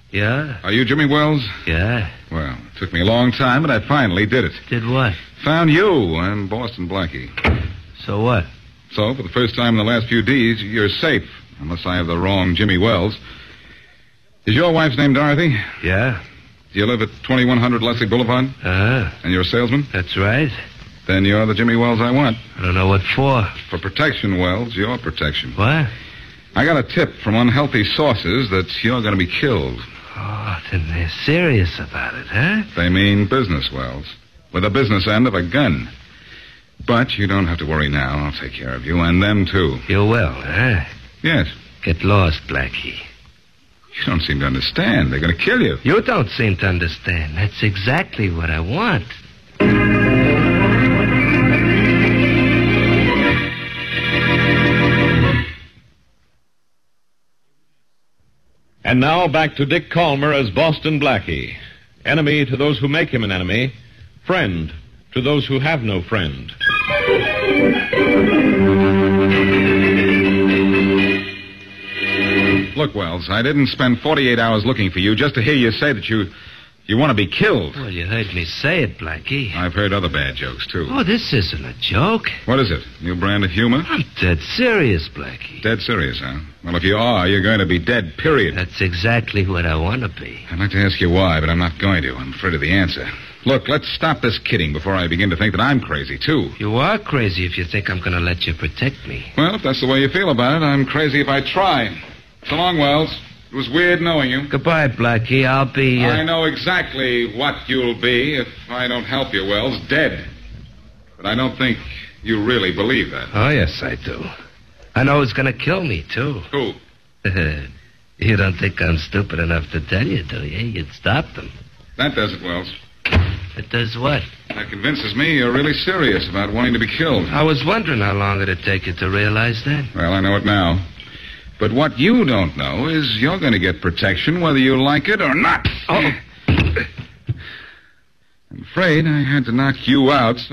Yeah? Are you Jimmy Wells? Yeah. Well, it took me a long time, but I finally did it. Did what? Found you and Boston Blackie. So what? So, for the first time in the last few days, you're safe, unless I have the wrong Jimmy Wells. Is your wife's name Dorothy? Yeah. Do you live at 2100 Leslie Boulevard? Uh-huh. And you're a salesman? That's right. Then you're the Jimmy Wells I want. I don't know what for. For protection, Wells, your protection. What? I got a tip from unhealthy sources that you're going to be killed. Oh, then they're serious about it, huh? They mean business, Wells. With the business end of a gun. But you don't have to worry now. I'll take care of you, and them, too. You will, huh? Yes. Get lost, Blackie. You don't seem to understand. They're going to kill you. You don't seem to understand. That's exactly what I want. And now back to Dick Calmer as Boston Blackie. Enemy to those who make him an enemy. Friend to those who have no friend. Look, Wells, I didn't spend 48 hours looking for you just to hear you say that you want to be killed. Well, you heard me say it, Blackie. I've heard other bad jokes, too. Oh, this isn't a joke. What is it? New brand of humor? I'm dead serious, Blackie. Dead serious, huh? Well, if you are, you're going to be dead, period. That's exactly what I want to be. I'd like to ask you why, but I'm not going to. I'm afraid of the answer. Look, let's stop this kidding before I begin to think that I'm crazy, too. You are crazy if you think I'm going to let you protect me. Well, if that's the way you feel about it, I'm crazy if I try. So long, Wells. It was weird knowing you. Goodbye, Blackie. I'll be... I know exactly what you'll be if I don't help you, Wells. Dead. But I don't think you really believe that. Oh, yes, I do. I know who's going to kill me, too. Who? You don't think I'm stupid enough to tell you, do you? You'd stop them. That does it, Wells. It does what? That convinces me you're really serious about wanting to be killed. I was wondering how long it'd take you to realize that. Well, I know it now. But what you don't know is you're going to get protection whether you like it or not. Oh. I'm afraid I had to knock you out so